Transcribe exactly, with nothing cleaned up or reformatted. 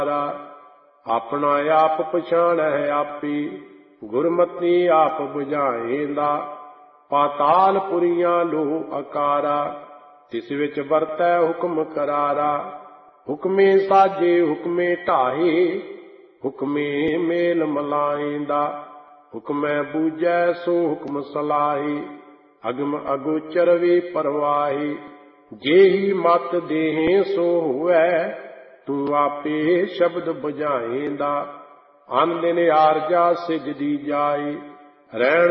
ਆਪਣਾ ਆਪ ਪਛਾਣੈ ਆਪੀ, ਗੁਰਮਤਿ ਆਪ ਬੁਝਾਏਂਦਾ। ਪਾਤਾਲ ਪੁਰੀਆਂ ਲੋਹ ਆਕਾਰਾ, ਤਿਸ ਵਿੱਚ ਵਰਤੈ ਹੁਕਮ ਕਰਾਰਾ। ਹੁਕਮੇ ਸਾਜੇ ਹੁਕਮੇ ਢਾਹੇ, ਹੁਕਮੇ ਮੇਲ ਮਲਾਏਂਦਾ। ਹੁਕਮੈ ਬੂਝੈ ਸੋ ਹੁਕਮ ਸਲਾਹੇ, ਅਗਮ ਅਗੋਚਰ ਵੇ ਪਰਵਾਹੇ। ਜੇਹੀ ਮਤ ਦੇਹੇ ਸੋ ਹੋਵੈ, ਤੂੰ ਆਪੇ ਸ਼ਬਦ ਬੁਝਾਏਂਦਾ। ਅਨ ਦਿਨ ਆਰਜਾ ਸਿਜਦੀ ਜਾਏ, ਰਹਿਣ